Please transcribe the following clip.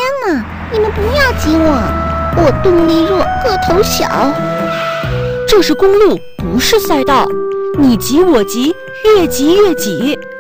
哪，你们不要挤我动力弱，个头小。 这是公路，不是赛道，你挤我挤，越挤越挤。